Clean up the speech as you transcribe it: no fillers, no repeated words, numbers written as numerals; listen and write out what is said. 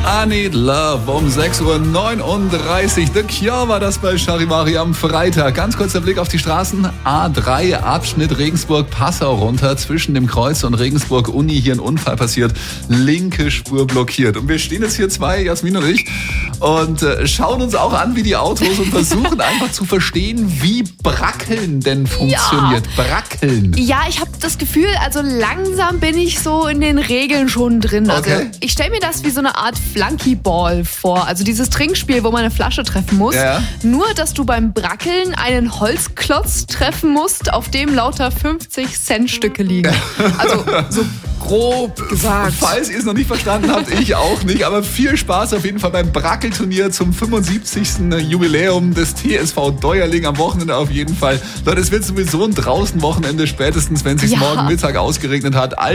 I Need Love um 6.39 Uhr. The Cure war das bei Charivari am Freitag. Ganz kurzer Blick auf die Straßen. A3, Abschnitt Regensburg-Passau runter. Zwischen dem Kreuz und Regensburg-Uni hier ein Unfall passiert. Linke Spur blockiert. Und wir stehen jetzt hier zwei, Jasmin und ich, und schauen uns auch an, wie die Autos und versuchen einfach zu verstehen, wie Brackeln denn funktioniert. Ja. Brackeln. Ja, ich habe das Gefühl, also langsam bin ich so in den Regeln schon drin. Also ich stelle mir das wie so eine Art Flunkyball vor. Also dieses Trinkspiel, wo man eine Flasche treffen muss. Ja. Nur, dass du beim Brackeln einen Holzklotz treffen musst, auf dem lauter 50-Cent-Stücke liegen. Also so grob gesagt. Falls ihr es noch nicht verstanden habt, ich auch nicht. Aber viel Spaß auf jeden Fall beim Brackelturnier zum 75. Jubiläum des TSV Deuerling am Wochenende auf jeden Fall. Leute, es wird sowieso ein Draußenwochenende, spätestens wenn es sich morgen Mittag ausgeregnet hat.